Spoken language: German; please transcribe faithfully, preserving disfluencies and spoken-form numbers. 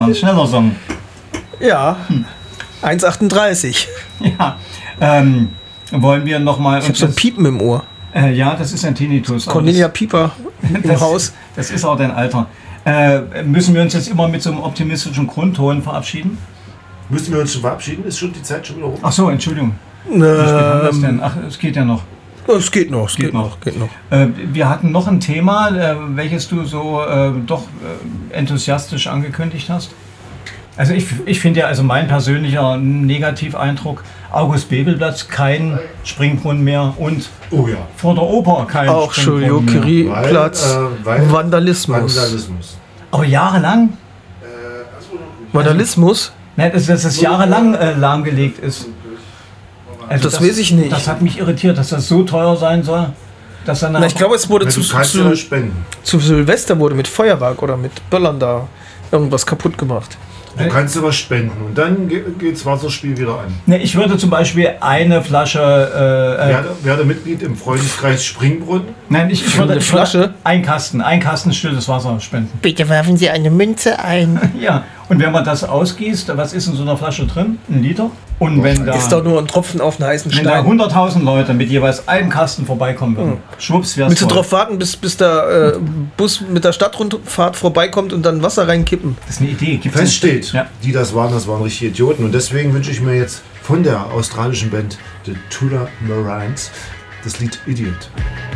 Ein schneller Song. Ja, hm. eins achtunddreißig. Ja, ähm, wollen wir nochmal... Ich habe so ein Piepen im Ohr. Äh, ja, das ist ein Tinnitus. Cornelia das, Pieper im das, Haus. Das ist auch dein Alter. Äh, müssen wir uns jetzt immer mit so einem optimistischen Grundton verabschieden? Müssen wir uns schon verabschieden? Ist schon die Zeit schon wieder rum? Ach so, Entschuldigung. Ähm, Wie spät haben wir das denn? Ach, es geht ja noch. Es geht noch, es geht, geht noch. Geht noch. Äh, wir hatten noch ein Thema, äh, welches du so äh, doch äh, enthusiastisch angekündigt hast. Also ich, ich finde ja, also mein persönlicher Negativeindruck, August-Bebel-Platz, kein Springbrunnen mehr und oh ja. vor der Oper kein auch Springbrunnen mehr. Auch Juliot-Curie-Platz, äh, Vandalismus. Vandalismus. Aber jahrelang? Äh, Vandalismus? Nein, dass, dass das jahrelang äh, lahmgelegt ist. Also das, das weiß ich nicht. Das hat mich irritiert, dass das so teuer sein soll. Dass dann Na, ich glaube, es wurde zu, zu, zu, zu Silvester wurde mit Feuerwerk oder mit Böllern da irgendwas kaputt gemacht. Du kannst aber spenden und dann geht das Wasserspiel wieder an. Ne, ich würde zum Beispiel eine Flasche... Äh, werde, werde Mitglied im Freundeskreis Springbrunnen. Nein, ich, ich würde eine Flasche. Ein Kasten, ein Kasten stilles Wasser spenden. Bitte werfen Sie eine Münze ein. Ja, und wenn man das ausgießt, was ist in so einer Flasche drin? Ein Liter? Und wenn da... Ist doch nur ein Tropfen auf einen heißen Stein. Wenn da hunderttausend Leute mit jeweils einem Kasten vorbeikommen würden, hm. schwupps, wär's Willst du darauf warten, bis, bis der äh, Bus mit der Stadtrundfahrt vorbeikommt und dann Wasser reinkippen? Das ist eine Idee. Gibt's Feststeht, ja. die das waren, das waren richtige Idioten. Und deswegen wünsche ich mir jetzt von der australischen Band The Tula Marines das Lied Idiot.